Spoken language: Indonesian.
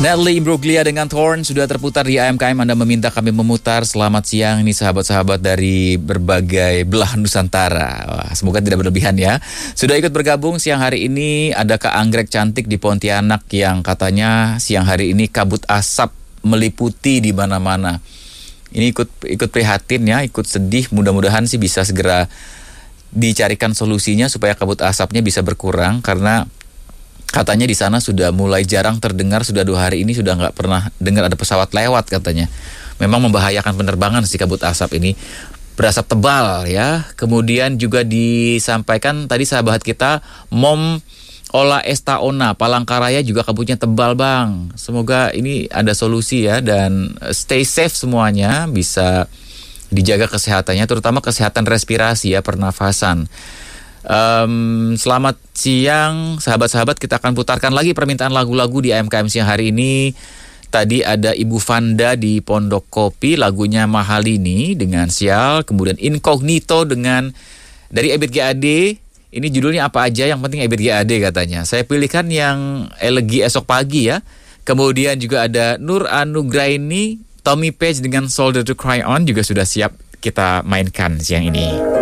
Natalie Imbruglia dengan Thorn sudah terputar di AMKM. Anda meminta kami memutar. Selamat siang ini sahabat-sahabat dari berbagai belahan Nusantara. Wah, semoga tidak berlebihan ya. Sudah ikut bergabung siang hari ini. Ada Kak Anggrek cantik di Pontianak yang katanya siang hari ini kabut asap meliputi di mana-mana. Ini ikut prihatin ya, ikut sedih. Mudah-mudahan sih bisa segera dicarikan solusinya supaya kabut asapnya bisa berkurang, karena katanya di sana sudah mulai jarang terdengar, sudah 2 hari ini sudah nggak pernah dengar ada pesawat lewat katanya. Memang membahayakan penerbangan sih kabut asap ini. Berasap tebal ya. Kemudian juga disampaikan tadi sahabat kita, Mom Ola Estaona, Palangkaraya juga kabutnya tebal bang. Semoga ini ada solusi ya, dan stay safe semuanya, bisa dijaga kesehatannya, terutama kesehatan respirasi ya, pernafasan. Selamat siang sahabat-sahabat, kita akan putarkan lagi permintaan lagu-lagu di AMKM siang hari ini. Tadi ada Ibu Vanda di Pondok Kopi, lagunya Mahalini dengan Sial. Kemudian Incognito dengan dari Ebit GAD. Ini judulnya apa aja, yang penting Ebit GAD katanya. Saya pilihkan yang Elegi Esok Pagi ya. Kemudian juga ada Nur Anugraini, Tommy Page dengan Soldier to Cry On juga sudah siap kita mainkan siang ini.